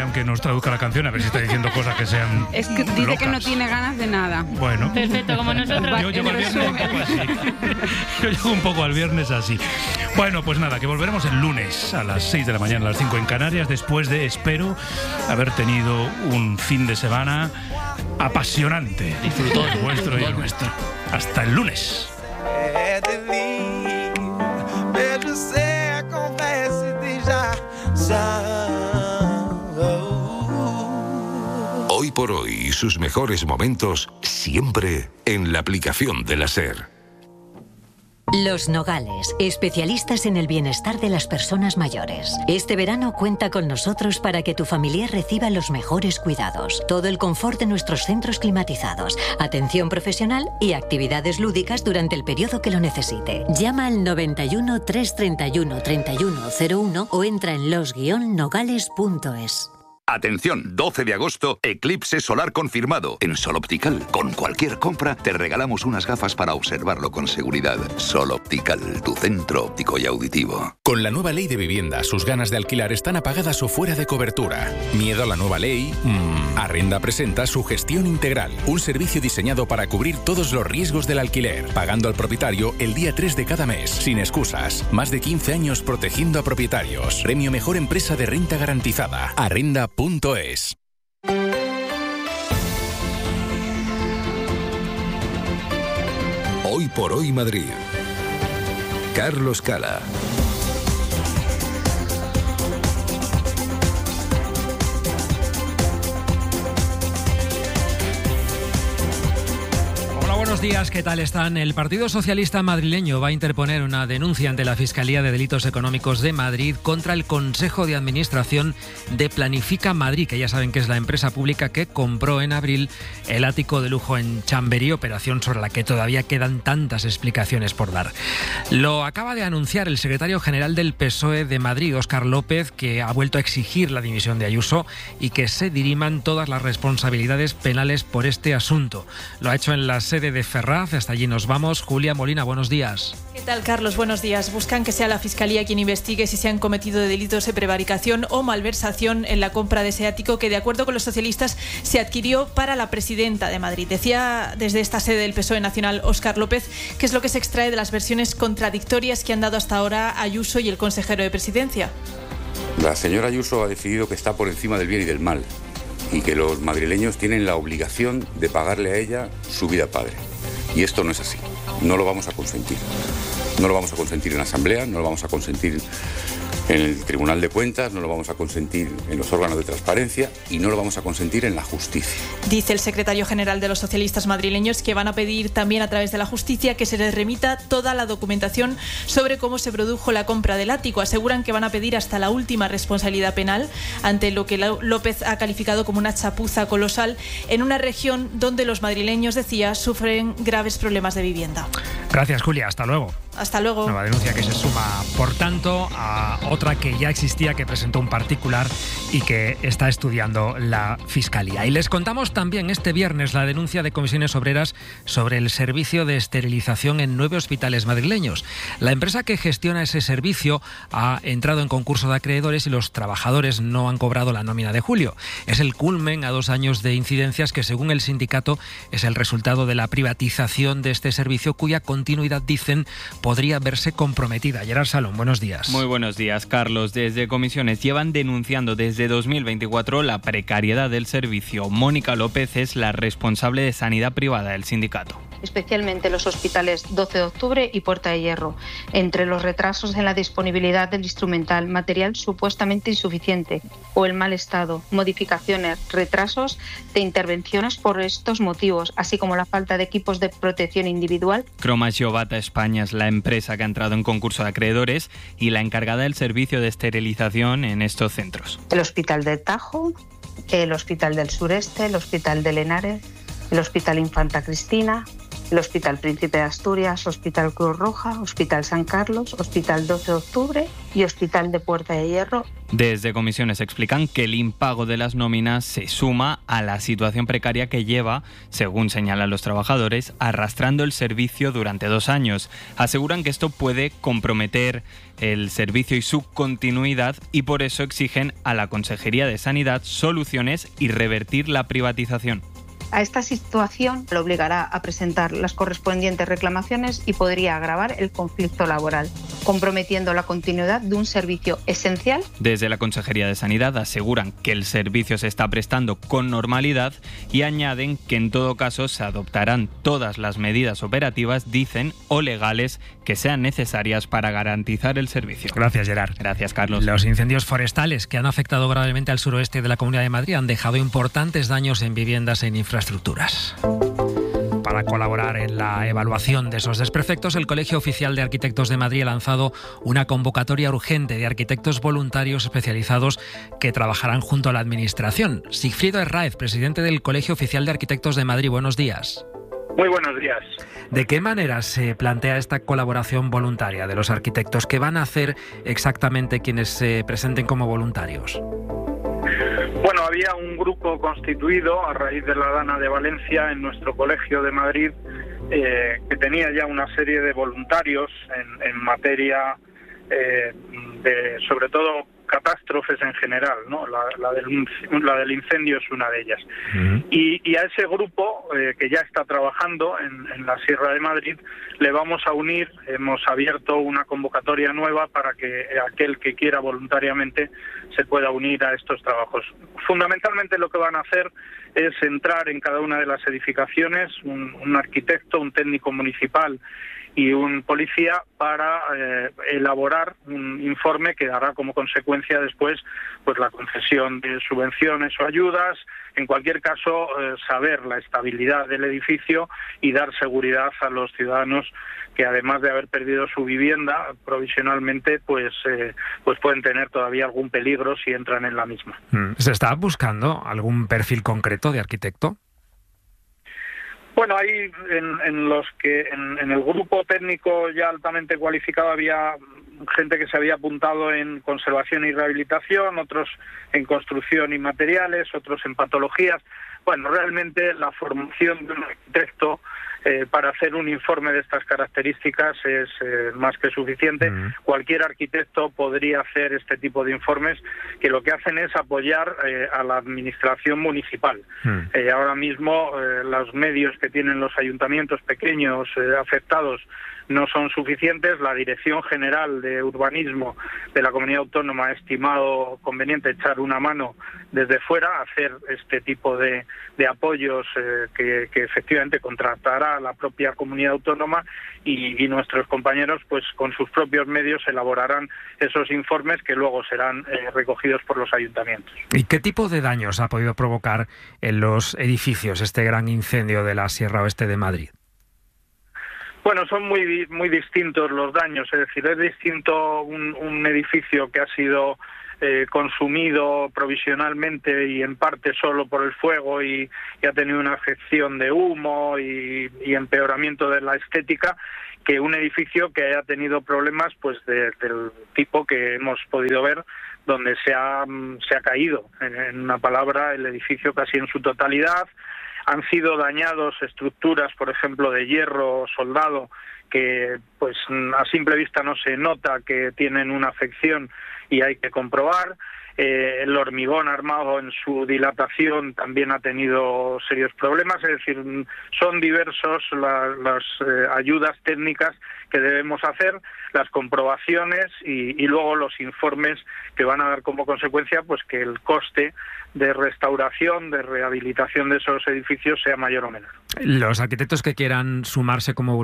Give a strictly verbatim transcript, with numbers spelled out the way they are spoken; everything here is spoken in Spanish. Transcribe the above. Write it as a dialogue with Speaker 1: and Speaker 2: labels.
Speaker 1: aunque nos traduzca la canción, a ver si está diciendo cosas que sean
Speaker 2: Es que dice
Speaker 1: locas.
Speaker 2: que no tiene ganas de nada.
Speaker 1: Bueno.
Speaker 3: Perfecto, como nosotros.
Speaker 1: Yo llego al viernes un poco así. Yo llego un poco al viernes así. Bueno, pues nada, que volveremos el lunes a las seis de la mañana, a las cinco en Canarias, después de, espero, haber tenido un fin de semana apasionante.
Speaker 4: Disfrutón.
Speaker 1: El vuestro y el nuestro. Hasta el lunes.
Speaker 5: Hoy por hoy y sus mejores momentos siempre en la aplicación de la SER.
Speaker 6: Los Nogales, especialistas en el bienestar de las personas mayores. Este verano cuenta con nosotros para que tu familiar reciba los mejores cuidados, todo el confort de nuestros centros climatizados, atención profesional y actividades lúdicas durante el periodo que lo necesite. Llama al noventa y uno, trescientos treinta y uno, treinta y uno cero uno o entra en los guion nogales punto es.
Speaker 7: Atención, doce de agosto, eclipse solar confirmado en Sol Optical. Con cualquier compra te regalamos unas gafas para observarlo con seguridad. Sol Optical, tu centro óptico y auditivo.
Speaker 8: Con la nueva ley de vivienda, sus ganas de alquilar están apagadas o fuera de cobertura. ¿Miedo a la nueva ley? Mm. Arrenda presenta su gestión integral, un servicio diseñado para cubrir todos los riesgos del alquiler, pagando al propietario el día tres de cada mes, sin excusas. Más de quince años protegiendo a propietarios. Premio Mejor Empresa de Renta Garantizada. Arrenda punto es.
Speaker 5: Hoy por hoy Madrid. Carlos Cala.
Speaker 9: Buenos días, ¿qué tal están? El Partido Socialista madrileño va a interponer una denuncia ante la Fiscalía de Delitos Económicos de Madrid contra el Consejo de Administración de Planifica Madrid, que ya saben que es la empresa pública que compró en abril el ático de lujo en Chamberí, operación sobre la que todavía quedan tantas explicaciones por dar. Lo acaba de anunciar el secretario general del P S O E de Madrid, Óscar López, que ha vuelto a exigir la dimisión de Ayuso y que se diriman todas las responsabilidades penales por este asunto. Lo ha hecho en la sede de Ferraz, hasta allí nos vamos. Julia Molina, buenos días.
Speaker 10: ¿Qué tal, Carlos? Buenos días. Buscan que sea la Fiscalía quien investigue si se han cometido delitos de prevaricación o malversación en la compra de ese ático que, de acuerdo con los socialistas, se adquirió para la presidenta de Madrid. Decía desde esta sede del P S O E nacional Óscar López qué es lo que se extrae de las versiones contradictorias que han dado hasta ahora Ayuso y el consejero de Presidencia.
Speaker 11: La señora Ayuso ha decidido que está por encima del bien y del mal y que los madrileños tienen la obligación de pagarle a ella su vida padre. Y esto no es así. No lo vamos a consentir. No lo vamos a consentir en la Asamblea, no lo vamos a consentir en el Tribunal de Cuentas, no lo vamos a consentir en los órganos de transparencia y no lo vamos a consentir en la justicia.
Speaker 10: Dice el secretario general de los socialistas madrileños que van a pedir también a través de la justicia que se les remita toda la documentación sobre cómo se produjo la compra del ático. Aseguran que van a pedir hasta la última responsabilidad penal ante lo que López ha calificado como una chapuza colosal en una región donde los madrileños, decía, sufren graves problemas de vivienda.
Speaker 9: Gracias, Julia. Hasta luego.
Speaker 10: Hasta luego.
Speaker 9: Nueva denuncia que se suma, por tanto, a otra que ya existía, que presentó un particular y que está estudiando la Fiscalía. Y les contamos también este viernes la denuncia de Comisiones Obreras sobre el servicio de esterilización en nueve hospitales madrileños. La empresa que gestiona ese servicio ha entrado en concurso de acreedores y los trabajadores no han cobrado la nómina de julio. Es el culmen a dos años de incidencias que, según el sindicato, es el resultado de la privatización de este servicio, cuya continuidad, dicen, podría verse comprometida. Gerard Salón, buenos días.
Speaker 12: Muy buenos días, Carlos. Desde Comisiones llevan denunciando desde dos mil veinticuatro la precariedad del servicio. Mónica López es la responsable de sanidad privada del sindicato.
Speaker 13: Especialmente los hospitales doce de octubre y Puerta de Hierro, entre los retrasos en la disponibilidad del instrumental, material supuestamente insuficiente o el mal estado, modificaciones, retrasos de intervenciones por estos motivos, así como la falta de equipos de protección individual.
Speaker 12: Cromas Giovata España es la empresa que ha entrado en concurso de acreedores y la encargada del servicio de esterilización en estos centros.
Speaker 13: El Hospital de Tajo, el Hospital del Sureste, el Hospital de Henares, el Hospital Infanta Cristina, el Hospital Príncipe de Asturias, Hospital Cruz Roja, Hospital San Carlos, Hospital doce de octubre y Hospital de Puerta de Hierro.
Speaker 12: Desde comisiones explican que el impago de las nóminas se suma a la situación precaria que lleva, según señalan los trabajadores, arrastrando el servicio durante dos años. Aseguran que esto puede comprometer el servicio y su continuidad y por eso exigen a la Consejería de Sanidad soluciones y revertir la privatización.
Speaker 13: A esta situación le obligará a presentar las correspondientes reclamaciones y podría agravar el conflicto laboral, comprometiendo la continuidad de un servicio esencial.
Speaker 12: Desde la Consejería de Sanidad aseguran que el servicio se está prestando con normalidad y añaden que en todo caso se adoptarán todas las medidas operativas, dicen, o legales que sean necesarias para garantizar el servicio.
Speaker 9: Gracias, Gerard.
Speaker 12: Gracias, Carlos.
Speaker 9: Los incendios forestales que han afectado gravemente al suroeste de la Comunidad de Madrid han dejado importantes daños en viviendas e en infraestructuras. Para colaborar en la evaluación de esos desperfectos, el Colegio Oficial de Arquitectos de Madrid ha lanzado una convocatoria urgente de arquitectos voluntarios especializados que trabajarán junto a la Administración. Sigfrido Herráez, presidente del Colegio Oficial de Arquitectos de Madrid, buenos días.
Speaker 2: Muy buenos días.
Speaker 9: ¿De qué manera se plantea esta colaboración voluntaria de los arquitectos? ¿Qué van a hacer exactamente quienes se presenten como voluntarios?
Speaker 2: Bueno, había un grupo constituido a raíz de la Dana de Valencia en nuestro Colegio de Madrid eh, que tenía ya una serie de voluntarios en, en materia eh, de, sobre todo, catástrofes en general, ¿no? La, la, del, la del incendio es una de ellas. Uh-huh. Y, y a ese grupo, eh, que ya está trabajando en, en la Sierra de Madrid, le vamos a unir, hemos abierto una convocatoria nueva para que aquel que quiera voluntariamente se pueda unir a estos trabajos. Fundamentalmente lo que van a hacer es entrar en cada una de las edificaciones, un, un arquitecto, un técnico municipal y un policía para eh, elaborar un informe que dará como consecuencia después pues la concesión de subvenciones o ayudas, en cualquier caso eh, saber la estabilidad del edificio y dar seguridad a los ciudadanos que además de haber perdido su vivienda provisionalmente pues eh, pues pueden tener todavía algún peligro si entran en la misma.
Speaker 9: ¿Se está buscando algún perfil concreto de arquitecto?
Speaker 2: Bueno, ahí en, en los que en, en el grupo técnico ya altamente cualificado había gente que se había apuntado en conservación y rehabilitación, otros en construcción y materiales, otros en patologías. Bueno, realmente la formación de un arquitecto eh, para hacer un informe de estas características es eh, más que suficiente. Uh-huh. Cualquier arquitecto podría hacer este tipo de informes que lo que hacen es apoyar eh, a la administración municipal. Uh-huh. Eh, ahora mismo eh, los medios que tienen los ayuntamientos pequeños eh, afectados no son suficientes. La Dirección General de Urbanismo de la Comunidad Autónoma ha estimado conveniente echar una mano desde fuera, hacer este tipo de, de apoyos eh, que, que efectivamente contratará la propia Comunidad Autónoma y, y nuestros compañeros pues con sus propios medios elaborarán esos informes que luego serán eh, recogidos por los ayuntamientos.
Speaker 9: ¿Y qué tipo de daños ha podido provocar en los edificios este gran incendio de la Sierra Oeste de Madrid?
Speaker 2: Bueno, son muy muy distintos los daños, es decir, es distinto un, un edificio que ha sido eh, consumido provisionalmente y en parte solo por el fuego y, y ha tenido una afección de humo y, y empeoramiento de la estética, que un edificio que haya tenido problemas pues de, del tipo que hemos podido ver, donde se ha, se ha caído, en, en una palabra, el edificio casi en su totalidad. Han sido dañados estructuras, por ejemplo, de hierro soldado, que pues a simple vista no se nota que tienen una afección y hay que comprobar. Eh, el hormigón armado en su dilatación también ha tenido serios problemas, es decir, son diversos la, las eh, ayudas técnicas que debemos hacer, las comprobaciones y, y luego los informes que van a dar como consecuencia pues que el coste de restauración, de rehabilitación de esos edificios sea mayor o menor.
Speaker 9: Los arquitectos que quieran sumarse como